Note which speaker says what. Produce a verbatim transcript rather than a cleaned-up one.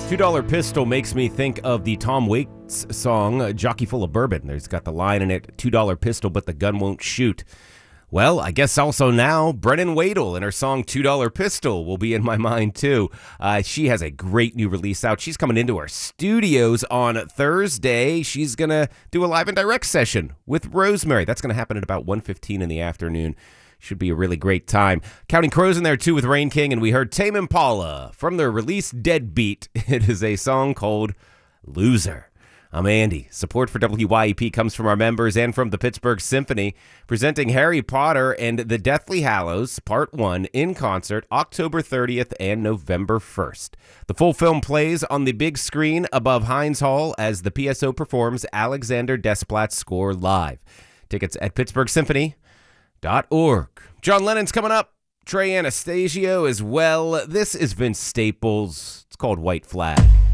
Speaker 1: two dollar Pistol makes me think of the Tom Waits song, uh, Jockey Full of Bourbon. There's got the line in it, two dollar pistol, but the gun won't shoot. Well, I guess also now, Brennan Wadle and her song two dollar Pistol will be in my mind too. Uh, she has a great new release out. She's coming into our studios on Thursday. She's going to do a live and direct session with Rosemary. That's going to happen at about one fifteen in the afternoon. Should be a really great time. Counting Crows in there too with Rain King, and we heard Tame Impala from their release Deadbeat. It is a song called Loser. I'm Andy. Support for W Y E P comes from our members and from the Pittsburgh Symphony, presenting Harry Potter and the Deathly Hallows Part one in concert October thirtieth and November first. The full film plays on the big screen above Heinz Hall as the P S O performs Alexander Desplat's score live. Tickets at pittsburgh symphony dot org. John Lennon's coming up. Trey Anastasio as well. This is Vince Staples. It's called White Flag.